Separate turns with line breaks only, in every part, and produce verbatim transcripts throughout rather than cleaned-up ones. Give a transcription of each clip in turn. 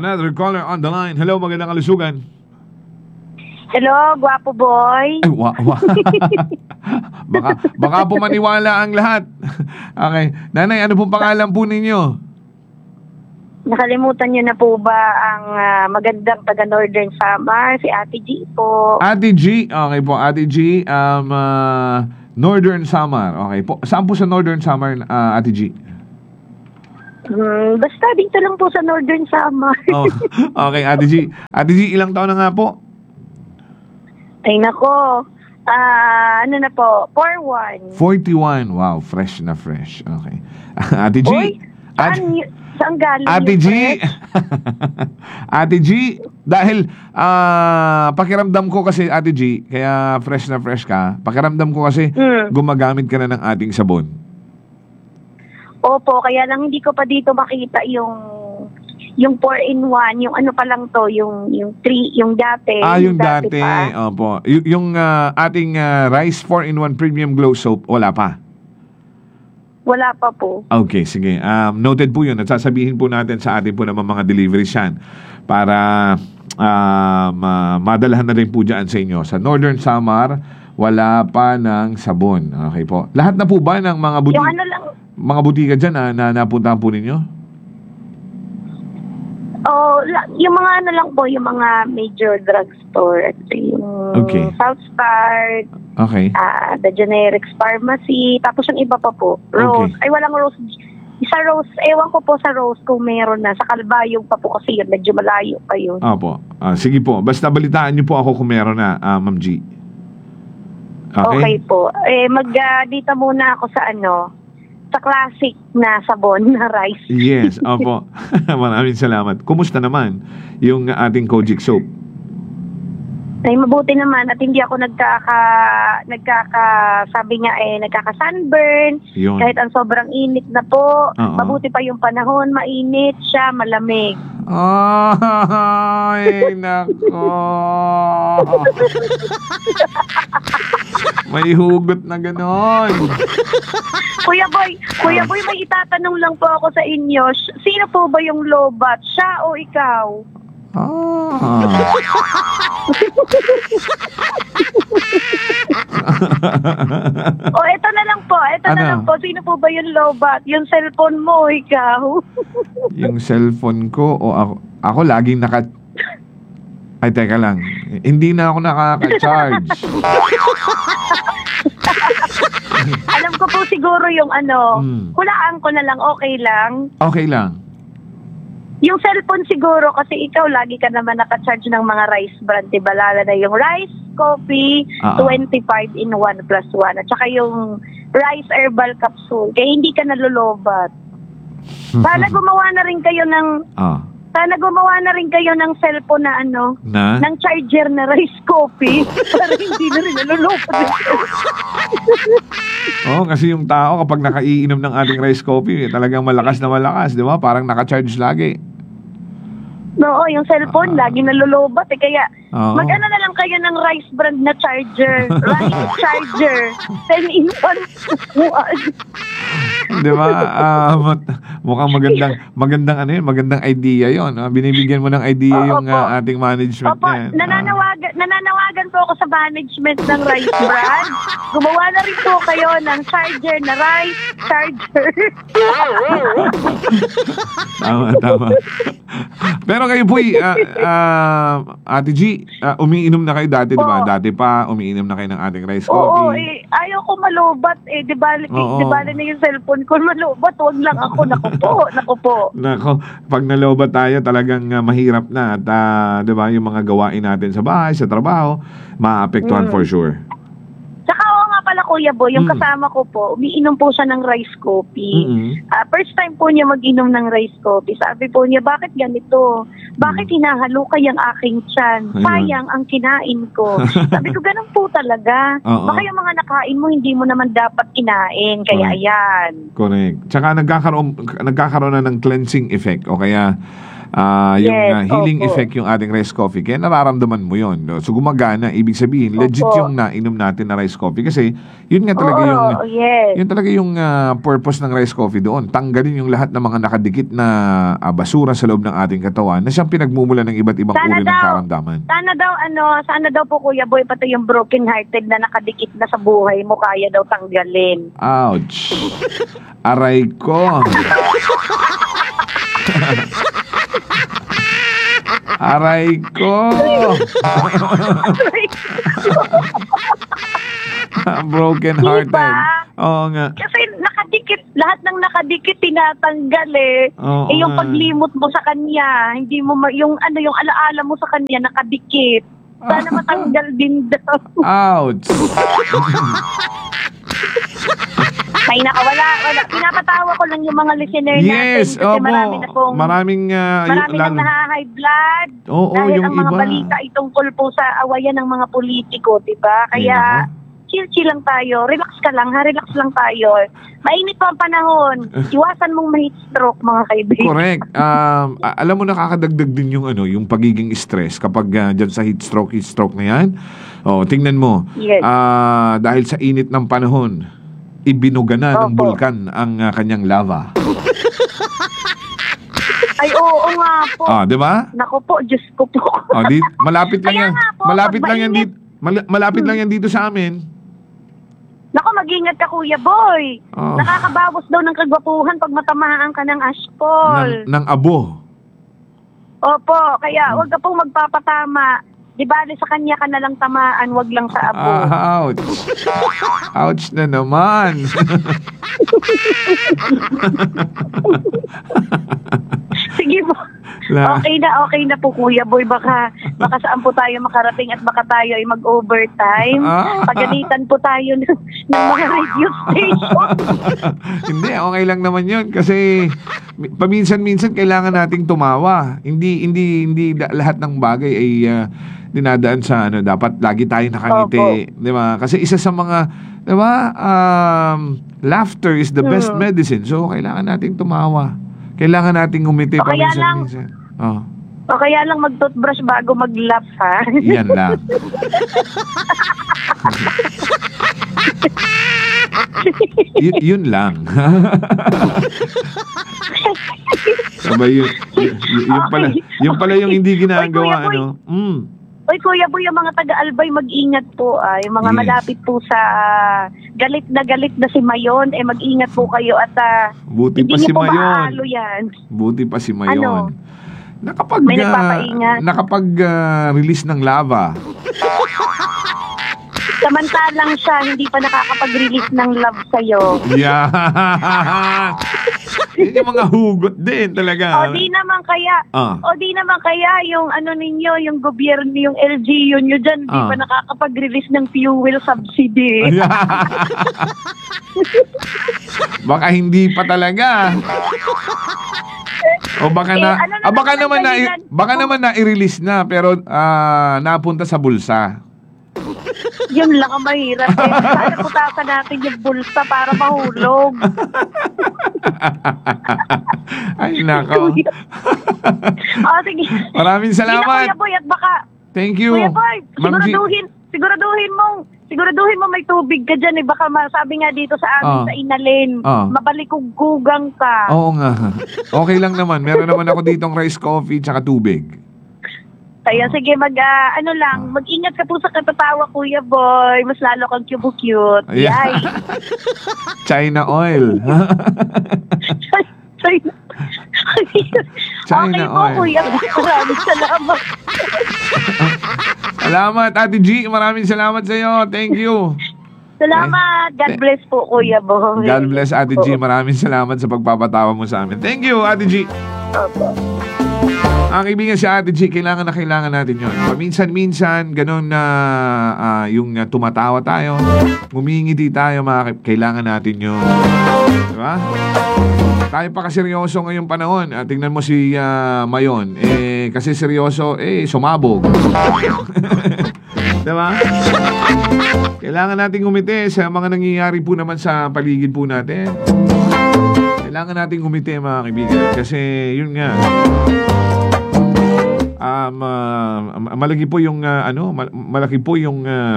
Another caller on the line. Hello, magandang kalusugan.
Hello, gwapo boy.
Ay, wa, wa. baka, baka po maniwala ang lahat. Okay. Nanay, ano pong pangalan po ninyo?
Nakalimutan niyo na po ba ang uh, magandang taga Northern Samar, si Ate G po.
Ate G, okay po. Ate G, um, uh, Northern Samar. Okay po. Saan po sa Northern Samar, uh, Ate G?
Hmm, basta dito lang po sa Northern Samar.
Oh, okay, Ate G. Ate G, ilang taon na nga po?
Ay nako. Ah, uh, ano na po? four one.
forty-one. Wow, fresh na fresh. Okay. Ate G.
Uy,
Ate,
saan, y- saan galing
Ate
yung
G.
fresh?
Ate G, dahil ah pakiramdam ko kasi Ate G, kaya fresh na fresh ka. Pakiramdam ko kasi
Hmm.
gumagamit ka na ng ating sabon.
Opo, kaya lang hindi ko pa dito makita yung yung four in one, yung ano pa lang to, yung yung three, yung dati.
Ah, yung dati.
pa.
Opo. Y- yung ah, ating ah, Rice four in one Premium Glow Soap, wala pa.
Wala pa po.
Okay, sige. Um, noted po yun. At sasabihin po natin sa atin po naman mga deliveries yan para um, uh, madalhan na rin po dyan sa inyo. Sa Northern Samar, wala pa ng sabon. Okay po. Lahat na po ba ng mga buti
Yung ano lang,
mga butika dyan na, na napuntahan po ninyo?
oh, la- yung mga ano lang po, yung mga major drugstore, at yung
Okay.
Southstar,
Okay.
ah, the generics pharmacy, tapos yung iba pa po, Rose.
Okay.
Ay, walang Rose. Sa Rose, ewan ko po sa Rose kung meron na. Sa Calbayog pa po kasi yun, medyo malayo pa yun.
Opo. Ah, sige po. Basta balitaan niyo po ako kung meron na, ah, Ma'am G.
Okay, po. Eh, mag, ah, dito muna ako sa ano, sa classic na sabon na rice.
Yes, opo. Maraming salamat. Kumusta naman yung ating Kojic soap?
Ay, mabuti naman at hindi ako nagkaka, nagkaka, sabi nga eh, nagkaka-sunburn.
Yun.
Kahit ang sobrang init na po.
Oo.
Mabuti pa yung panahon, mainit siya, malamig.
Ay, nako. May hugot na ganon.
Kuya Boy, Kuya Boy, may itatanong lang po ako sa inyo. Sh- Sino po ba yung lobat? Siya o ikaw?
Ah.
O, eto na lang po. Eto
Ano?
na lang po. Sino po ba yung lobat? Yung cellphone mo o ikaw?
Yung cellphone ko o ako, ako laging naka... Ay, teka lang. Hindi na ako nakaka-charge.
Alam ko po siguro yung ano,
Hmm.
hulaan ko na lang, okay lang.
Okay lang.
Yung cellphone siguro, kasi ikaw lagi ka naman naka-charge ng mga rice brand, diba? Lalo na yung rice, coffee,
Oo.
twenty-five in one plus one. At saka yung rice herbal capsule. Kaya hindi ka nalulobat. Sana gumawa na rin kayo ng,
Ah.
sana gumawa na rin kayo ng cellphone na ano,
Na?
ng charger na rice coffee para hindi na rin nalulobat.
Oo, kasi yung tao kapag nakaiinom ng ating rice coffee, talagang malakas na malakas, di ba? Parang naka-charge lagi.
Oo, yung cellphone,
Ah.
lagi nalulobat eh. Kaya,
Oo.
mag-ano na lang kayo ng rice brand na charger. Rice charger. ten in one.
Di ba? Ah, mat- mukhang magandang, magandang ano yun, magandang idea yun. Ah, binibigyan mo ng idea
Oo,
yung
opo.
ah, ating management
Opo,
niyan. Ah.
nananawagan, nananawagan po ako sa management ng rice brand. Gumawa na rin po kayo ng charger na rice charger.
Tama, tama. Pero kayo po, ah, ah, Ate G, ah, umiinom na kayo dati, di ba?
Oo.
Dati pa, umiinom na kayo ng ating rice
Oo,
coffee.
eh, ayaw ko malubat eh. Di bali,
Oo.
di bali na yung cellphone ko malubat. Huwag lang ako. Naku po, naku po.
Nako, pag naloba tayo, talagang ah, mahirap na. At, ah, di ba, yung mga gawain natin sa bahay, sa trabaho, maapektuhan
Mm.
for sure.
Saka oo nga pala Kuya Boy, yung
Mm.
kasama ko po, umiinom po siya ng rice coffee.
Mm-mm.
Ah, first time po niya mag-inom ng rice coffee. Sabi po niya, bakit ganito? Bakit hinahalo kayang aking tiyan?
Ayun.
Sayang ang kinain ko. Sabi ko, ganun po talaga.
Oo.
Baka yung mga nakain mo, hindi mo naman dapat kinain. Kaya
Correct.
ayan.
Correct. Tsaka nagkakaroon, nagkakaroon na ng cleansing effect o kaya Ah, yung
Yes,
ah, healing
opo.
effect yung ating rice coffee. Kaya nararamdaman mo yun. No? So gumagana, ibig sabihin, legit
Opo.
yung nainom natin na rice coffee. Kasi yun nga talaga
Oo,
yung
yes.
yun talaga yung ah, purpose ng rice coffee doon. Tanggalin yung lahat ng mga nakadikit na ah, basura sa loob ng ating katawan na siyang pinagmumula ng iba't ibang
Sana
uri ng
daw.
karamdaman.
Sana daw, ano, sana daw po, Kuya Boy, pati yung broken-hearted na nakadikit na sa buhay mo, kaya daw tanggalin.
Ouch! Aray ko! Aray ko! Broken hearted.
Diba?
Oo nga.
Kasi nakadikit, lahat ng nakadikit tinatanggal eh.
Oo
eh yung
nga.
paglimot mo sa kanya, hindi mo ma- yung ano yung alaala mo sa kanya nakadikit. Sana matanggal din daw.
Ouch!
Ay naka, wala, wala. Pinapatawa ko lang yung mga listener
Yes,
natin kasi
opo.
marami na pong
Maraming, ah, yung-
marami nang
lalo-
naha-high blood.
Oo,
dahil
yung
ang mga
iba.
balita ay tungkol po sa awayan ng mga politiko, di ba? Kaya chill-chill lang tayo. Relax ka lang, ha? Relax lang tayo. Mainit pa ang panahon. Iwasan mong ma-heat stroke, mga kaibigan.
Correct. Um, a- alam mo, nakakadagdag din yung ano, yung pagiging stress kapag uh, dyan sa heat stroke, heat stroke na yan. Oh, tingnan mo.
Yes.
Ah, dahil sa init ng panahon, ibinuga na ng
Opo.
bulkan ang ah, kanyang lava.
Ay, oo nga po.
Ah, 'di ba?
Naku po, Diyos ko po.
Oh, di, malapit lang
Kaya
yan.
nga po,
Malapit
pag
lang yan
mainit-
dito. Mal- malapit lang yan dito sa amin.
Naku, mag-ingat ka, Kuya Boy.
Oo.
Nakakabawas daw ng kagwapuhan pag matamaan ka ng ashfall.
Ng, ng abo.
Opo, kaya wag ka pong magpapatama. Di bali sa kanya ka na lang tamaan, wag lang sa abo.
Ah, ouch. Ouch na naman.
Sige po.
La-
Okay na, okay na po, Kuya Boy. Baka, baka saan po tayo makarating at baka tayo ay mag-overtime.
Ah.
Pagalitan po tayo ng, ng mga radio station.
Hindi, okay lang naman yun. Kasi mi- paminsan-minsan kailangan nating tumawa. Hindi hindi hindi da- lahat ng bagay ay ah, dinadaan sa ano, dapat lagi tayo nakangiti, 'di ba? Kasi isa sa mga, 'di ba? Um, laughter is the best
Hmm.
medicine. So kailangan nating tumawa. Kailangan nating umiti
O kaya lang-
paminsan-minsan. Oh,
O kaya lang mag-toothbrush bago mag-lap, ha?
yan lang. Y- yun lang. Sabay yun, y- y- yun pala, yun pala yung hindi ginagawa,
Oy, Kuya Boy.
ano? Mm.
Oy, Kuya Boy, yung mga taga-Albay, mag-ingat po. Ah. Yung mga
Yes.
malapit po sa galit na galit na si Mayon, eh mag-ingat po kayo at ah,
Buti
hindi
pa
niyo
si
po
Mayon.
maahalo yan.
Buti pa si Mayon.
Ano?
Nakapag,
May
ah,
nagpapaingat.
nakapag ah, release ng lava.
Samantalang siya, hindi pa nakakapag-release ng love sa'yo.
Yan. Yun yung mga hugot din talaga.
O di naman kaya,
Ah.
o di naman kaya yung ano ninyo, yung gobyerno, yung L G U nyo dyan, di
Ah.
pa nakakapag-release ng fuel subsidy.
Ayan. Baka hindi pa talaga. O baka
Eh,
na,
ano na
ah, baka
naman
naman
ang
na
dahilan?
baka naman na i-release na pero ah, napunta sa bulsa.
Yun lang ang mahirap. Eh. Sana putasan natin yung bulsa para mahulog.
Ay nako.
O sige.
Maraming
Sige na, Kuya
salamat.
Boy, at baka,
Thank you.
Kuya Boy,
Ma'am G.
siguraduhin, siguraduhin mong, siguraduhin mo may tubig ka dyan eh. Baka masabi nga dito sa amin
Ah.
sa Inalin,
Ah.
mabalikugugang ka.
Oo nga. Okay lang naman. Meron naman ako ditong rice coffee tsaka tubig.
Kaya sige, mag, ah, ano lang, mag-ingat ka po sa katatawa, Kuya Boy. Mas lalo kang cute-cute.
Ayan.
Yay.
China oil.
China.
China
okay po,
oil.
Kuya. Maraming salamat.
Salamat, Ate G. Maraming salamat sa iyo. Thank you.
Salamat. God bless po, Kuya Boy.
God bless, Ate G. Maraming salamat sa pagpapatawa mo sa amin. Thank you, Ate G.
Opo.
Ang kaibigan si Ate G, kailangan na kailangan natin yun. Paminsan-minsan, ganun na ah, yung ah, tumatawa tayo, ngumingiti tayo, mga, kaip- kailangan natin yun. Diba? Tayo pa kaseryoso ngayong panahon. Ah, tingnan mo si ah, Mayon. Eh, kasi seryoso, eh, sumabog. Diba? Kailangan natin umiti sa mga nangyayari po naman sa paligid po natin. Kailangan nating umiti, mga kaibigan. Kasi, yun nga. Um, uh, malaki po yung, uh, ano, mal- malaki po yung, uh,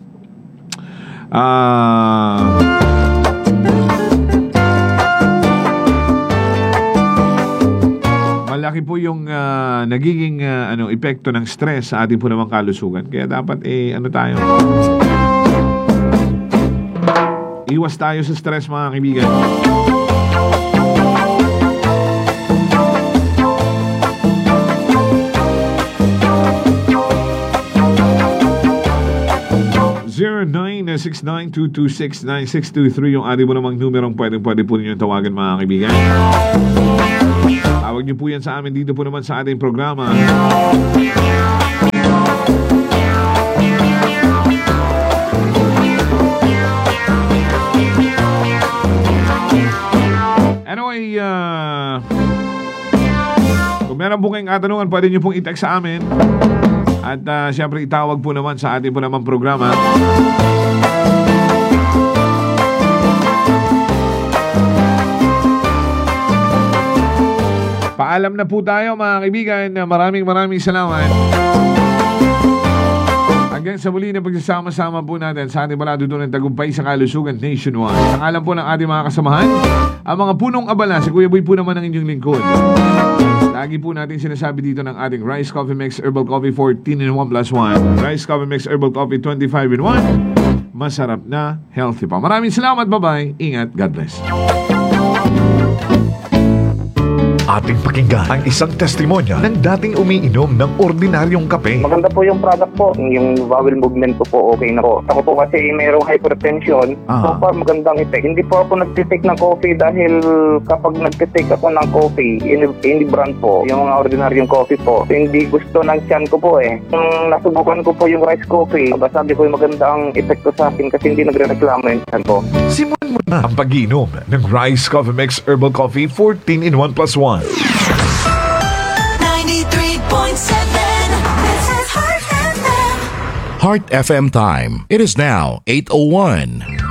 ah, malaki po yung uh, nagiging uh, ano epekto ng stress sa ating po namang kalusugan. Kaya dapat eh ano tayo, iwas tayo sa stress, mga kaibigan. zero nine six nine two two six nine six two three yung ating mo namang numerong pwede pwede po ninyong tawagan, mga kaibigan. Tawag niyo po yan sa amin dito po naman sa ating programa. Anyway, uh, kung meron po kayong katanungan, pwede niyo pong i-text sa amin. At uh, siyempre itawag po naman sa ating po naman programa. Paalam na po tayo, mga kaibigan. Maraming maraming salamat. Hanggang sa muli na pagsasama-sama po natin sa ating paladutunan tagumpay sa kalusugan nationwide. Sa ngalan po ng ating mga kasamahan, ang mga punong abala, si Kuya Boy po naman ang inyong lingkod. Lagi po natin sinasabi dito ng ating Rice Coffee Mix Herbal Coffee fourteen in one plus one. Rice Coffee Mix Herbal Coffee twenty-five in one. Masarap na, healthy pa. Maraming salamat, bye-bye. Ingat, God bless.
Ating pakinggan ang isang testimonya ng dating umiinom ng ordinaryong kape.
Maganda po yung product po. Yung bowel movement ko po okay na po. Ako po kasi mayroong hypertension.
Ah.
So far magandang effect. Hindi po ako nagtitake ng coffee dahil kapag nagtitake ako ng coffee, any, any brand po, yung mga ordinaryong coffee po, hindi gusto ng tiyan ko po eh. Nung nasubukan ko po yung rice coffee, sabi ko yung magandang epekto sa akin kasi hindi nagre-reklamo yung tiyan ko.
Simulan mo na ang pag-iinom ng Rice Coffee Mix Herbal Coffee fourteen in one plus one.
ninety-three point seven. This is Heart F M.
Heart F M time. It is now eight oh one.